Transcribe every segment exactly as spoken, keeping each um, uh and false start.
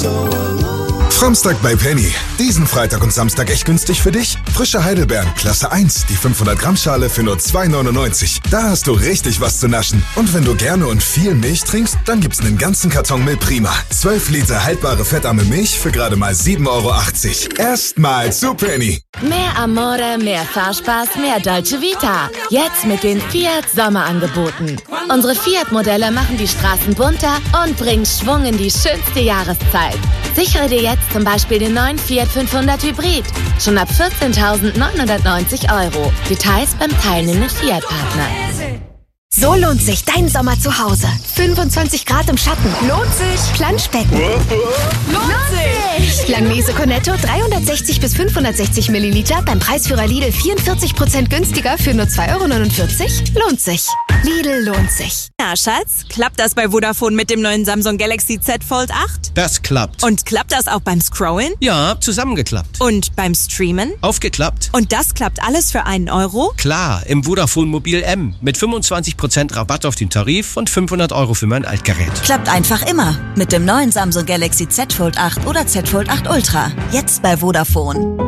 Samstag bei Penny. Diesen Freitag und Samstag echt günstig für dich? Frische Heidelbeeren, Klasse eins, die fünfhundert Gramm Schale für nur zwei neunundneunzig. Da hast du richtig was zu naschen. Und wenn du gerne und viel Milch trinkst, dann gibt's einen ganzen Karton Milch Prima. zwölf Liter haltbare fettarme Milch für gerade mal sieben Euro achtzig. Erstmal zu Penny. Mehr Amore, mehr Fahrspaß, mehr Dolce Vita. Jetzt mit den Fiat Sommerangeboten. Unsere Fiat-Modelle machen die Straßen bunter und bringen Schwung in die schönste Jahreszeit. Sichere dir jetzt zum Beispiel den neuen Fiat fünfhundert Hybrid. Schon ab vierzehntausendneunhundertneunzig Euro. Details beim teilnehmenden Fiat-Partner. So lohnt sich dein Sommer zu Hause. fünfundzwanzig Grad im Schatten. Lohnt sich. Planschbecken. Lohnt sich. Langnese Cornetto dreihundertsechzig bis fünfhundertsechzig Milliliter beim Preisführer Lidl vierundvierzig Prozent günstiger für nur zwei Euro neunundvierzig. Lohnt sich. Lidl lohnt sich. Na, Schatz, klappt das bei Vodafone mit dem neuen Samsung Galaxy Z Fold acht? Das klappt. Und klappt das auch beim Scrollen? Ja, zusammengeklappt. Und beim Streamen? Aufgeklappt. Und das klappt alles für einen Euro? Klar, im Vodafone Mobil M mit fünfundzwanzig Prozent Rabatt auf den Tarif und fünfhundert Euro für mein Altgerät. Klappt einfach immer mit dem neuen Samsung Galaxy Z Fold acht oder Z Fold acht Ultra. Jetzt bei Vodafone.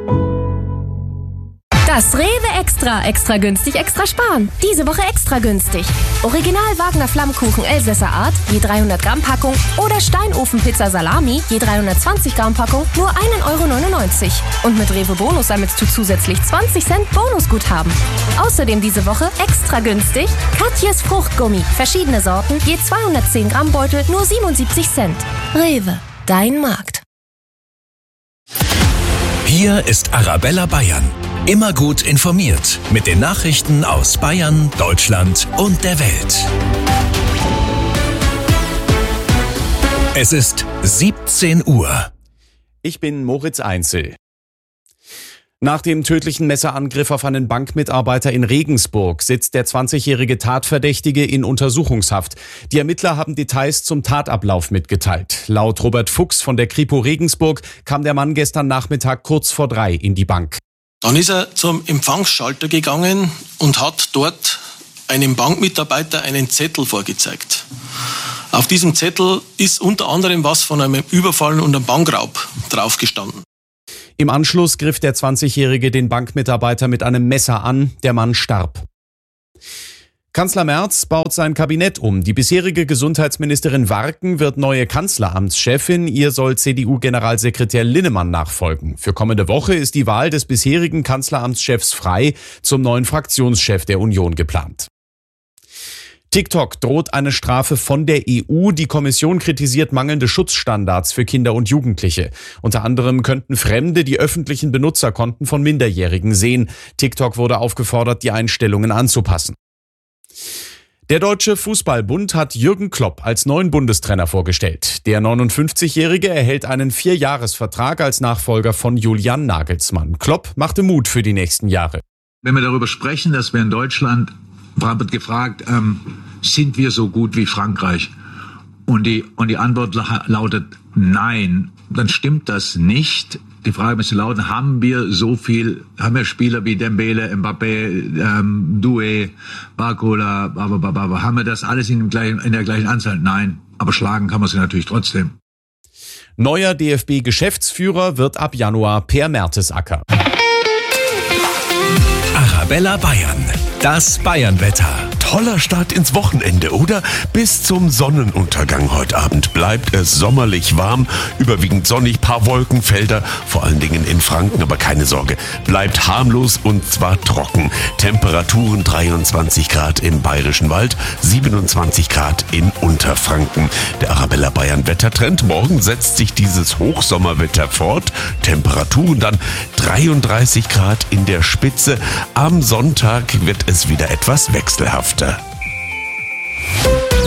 Das Rewe Extra. Extra günstig, extra sparen. Diese Woche extra günstig. Original Wagner Flammkuchen Elsässer Art, je dreihundert Gramm Packung oder Steinofenpizza Salami, je dreihundertzwanzig Gramm Packung, nur ein Euro neunundneunzig. Und mit Rewe Bonus sammelst du zusätzlich zwanzig Cent Bonusguthaben. Außerdem diese Woche extra günstig Katjes Fruchtgummi. Verschiedene Sorten, je zweihundertzehn Gramm Beutel, nur siebenundsiebzig Cent. Rewe, dein Markt. Hier ist Arabella Bayern. Immer gut informiert mit den Nachrichten aus Bayern, Deutschland und der Welt. Es ist siebzehn Uhr. Ich bin Moritz Einzel. Nach dem tödlichen Messerangriff auf einen Bankmitarbeiter in Regensburg sitzt der zwanzigjährige Tatverdächtige in Untersuchungshaft. Die Ermittler haben Details zum Tatablauf mitgeteilt. Laut Robert Fuchs von der Kripo Regensburg kam der Mann gestern Nachmittag kurz vor drei in die Bank. Dann ist er zum Empfangsschalter gegangen und hat dort einem Bankmitarbeiter einen Zettel vorgezeigt. Auf diesem Zettel ist unter anderem was von einem Überfall und einem Bankraub draufgestanden. Im Anschluss griff der zwanzigjährige den Bankmitarbeiter mit einem Messer an. Der Mann starb. Kanzler Merz baut sein Kabinett um. Die bisherige Gesundheitsministerin Warken wird neue Kanzleramtschefin. Ihr soll C D U-Generalsekretär Linnemann nachfolgen. Für kommende Woche ist die Wahl des bisherigen Kanzleramtschefs frei zum neuen Fraktionschef der Union geplant. TikTok droht eine Strafe von der E U. Die Kommission kritisiert mangelnde Schutzstandards für Kinder und Jugendliche. Unter anderem könnten Fremde die öffentlichen Benutzerkonten von Minderjährigen sehen. TikTok wurde aufgefordert, die Einstellungen anzupassen. Der Deutsche Fußballbund hat Jürgen Klopp als neuen Bundestrainer vorgestellt. Der neunundfünfzigjährige erhält einen Vierjahresvertrag als Nachfolger von Julian Nagelsmann. Klopp machte Mut für die nächsten Jahre. Wenn wir darüber sprechen, dass wir in Deutschland, wird gefragt, ähm, sind wir so gut wie Frankreich? Und die, und die Antwort lautet nein, dann stimmt das nicht. Die Frage müsste lauten, haben wir so viel, haben wir Spieler wie Dembele, Mbappé, ähm, Doué, Barcola, babababa, haben wir das alles in, dem gleichen, in der gleichen Anzahl? Nein, aber schlagen kann man sie natürlich trotzdem. Neuer D F B-Geschäftsführer wird ab Januar Per Mertesacker. Arabella Bayern, das Bayernwetter. Toller Start ins Wochenende, oder? Bis zum Sonnenuntergang heute Abend bleibt es sommerlich warm, überwiegend sonnig, paar Wolkenfelder, vor allen Dingen in Franken, aber keine Sorge, bleibt harmlos und zwar trocken. Temperaturen dreiundzwanzig Grad im Bayerischen Wald, siebenundzwanzig Grad in Unterfranken. Der Arabella Bayern Wettertrend, morgen setzt sich dieses Hochsommerwetter fort, Temperaturen dann dreiunddreißig Grad in der Spitze. Am Sonntag wird es wieder etwas wechselhafter.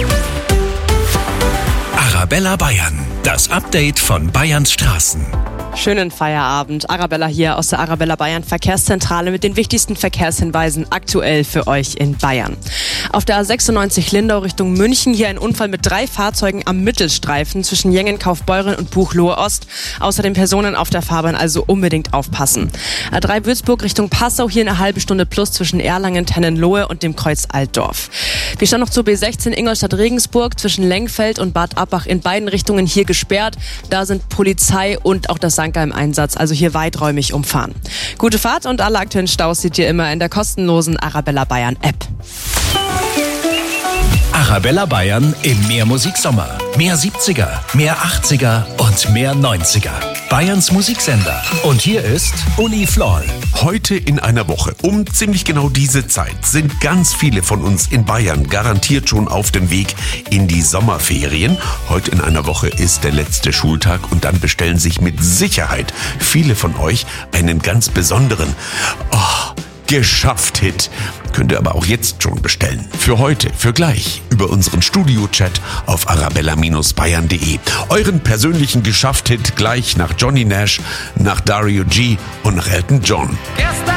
Arabella Bayern, das Update von Bayerns Straßen. Schönen Feierabend. Arabella hier aus der Arabella Bayern Verkehrszentrale mit den wichtigsten Verkehrshinweisen aktuell für euch in Bayern. Auf der A sechsundneunzig Lindau Richtung München hier ein Unfall mit drei Fahrzeugen am Mittelstreifen zwischen Jengen, Kaufbeuren und Buchloe Ost. Außerdem Personen auf der Fahrbahn, also unbedingt aufpassen. A drei Würzburg Richtung Passau hier eine halbe Stunde plus zwischen Erlangen, Tennenlohe und dem Kreuz Altdorf. Wir schauen noch zur B sechzehn Ingolstadt-Regensburg zwischen Lengfeld und Bad Abbach in beiden Richtungen hier gesperrt. Da sind Polizei und auch das Sanka im Einsatz, also hier weiträumig umfahren. Gute Fahrt und alle aktuellen Staus seht ihr immer in der kostenlosen Arabella Bayern App. Arabella Bayern im Mehrmusiksommer. Mehr siebziger, mehr achtziger und mehr neunziger. Bayerns Musiksender. Und hier ist Uli Floll. Heute in einer Woche, um ziemlich genau diese Zeit, sind ganz viele von uns in Bayern garantiert schon auf dem Weg in die Sommerferien. Heute in einer Woche ist der letzte Schultag und dann bestellen sich mit Sicherheit viele von euch einen ganz besonderen Oh, Geschafft-Hit. Könnt ihr aber auch jetzt schon bestellen. Für heute, für gleich, über unseren Studio-Chat auf arabella Bayern punkt de. Euren persönlichen Geschafft-Hit gleich nach Johnny Nash, nach Dario G und nach Elton John. Gestern